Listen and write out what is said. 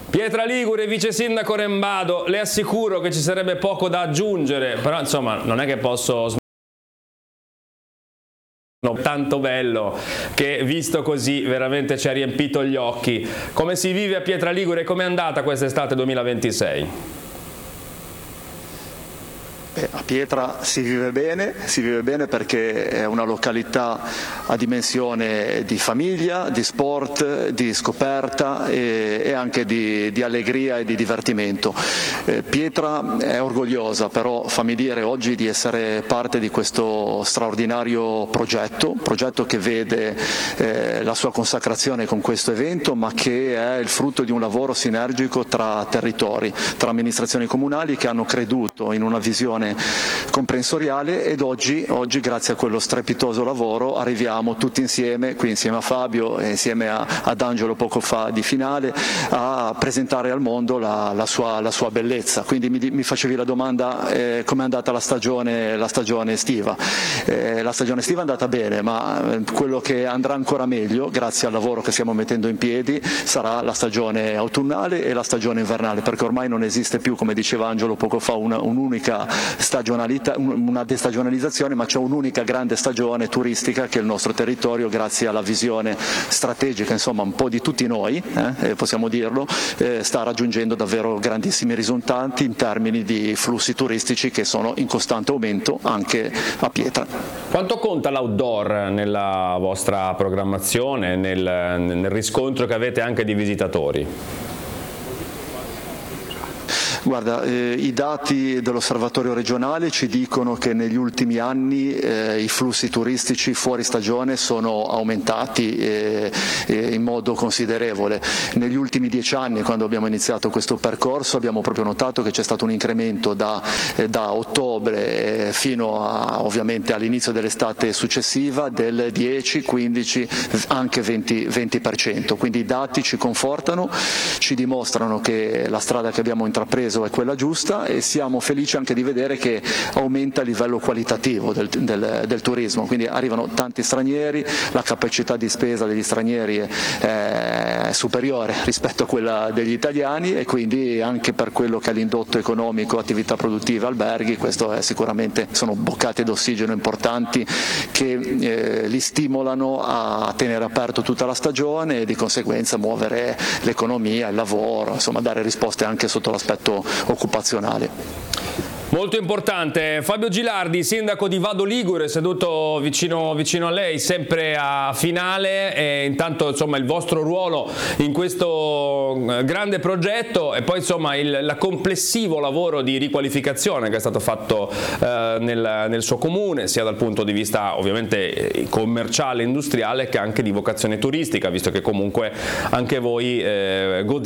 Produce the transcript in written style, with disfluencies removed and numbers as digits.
Pietra Ligure, vice sindaco Rembado, le assicuro che ci sarebbe poco da aggiungere, però insomma non è che posso tanto bello che visto così veramente ci ha riempito gli occhi. Come si vive a Pietra Ligure e com'è andata quest'estate 2026? A Pietra si vive bene perché è una località a dimensione di famiglia, di sport, di scoperta e anche di allegria e di divertimento. Pietra è orgogliosa, però fammi dire oggi di essere parte di questo straordinario progetto che vede la sua consacrazione con questo evento, ma che è il frutto di un lavoro sinergico tra territori, tra amministrazioni comunali che hanno creduto in una visione comprensoriale ed oggi grazie a quello strepitoso lavoro arriviamo tutti insieme, qui insieme a Fabio e insieme ad Angelo poco fa di finale, a presentare al mondo la sua bellezza. Quindi mi facevi la domanda come è andata la stagione estiva. La stagione estiva è andata bene, ma quello che andrà ancora meglio grazie al lavoro che stiamo mettendo in piedi sarà la stagione autunnale e la stagione invernale, perché ormai non esiste più, come diceva Angelo poco fa, un'unica stagionalità, una destagionalizzazione, ma c'è un'unica grande stagione turistica che il nostro territorio, grazie alla visione strategica, insomma un po' di tutti noi, possiamo dirlo, sta raggiungendo davvero grandissimi risultati in termini di flussi turistici che sono in costante aumento anche a Pietra. Quanto conta l'outdoor nella vostra programmazione, nel riscontro che avete anche di visitatori? Guarda, i dati dell'osservatorio regionale ci dicono che negli ultimi anni i flussi turistici fuori stagione sono aumentati in modo considerevole. Negli ultimi 10 anni, quando abbiamo iniziato questo percorso, abbiamo proprio notato che c'è stato un incremento da ottobre fino ovviamente all'inizio dell'estate successiva del 10, 15, anche 20%. Quindi i dati ci confortano, ci dimostrano che la strada che abbiamo intrapreso è quella giusta e siamo felici anche di vedere che aumenta il livello qualitativo del turismo, quindi arrivano tanti stranieri, la capacità di spesa degli stranieri è superiore rispetto a quella degli italiani e quindi anche per quello che è l'indotto economico, attività produttive, alberghi, questo è sicuramente sono boccate d'ossigeno importanti che li stimolano a tenere aperto tutta la stagione e di conseguenza muovere l'economia, il lavoro, insomma dare risposte anche sotto l'aspetto occupazionale. Molto importante. Fabio Gilardi, sindaco di Vado Ligure, seduto vicino a lei, sempre a finale, e intanto insomma il vostro ruolo in questo grande progetto e poi insomma il complessivo lavoro di riqualificazione che è stato fatto nel suo comune, sia dal punto di vista ovviamente commerciale, industriale, che anche di vocazione turistica, visto che comunque anche voi godete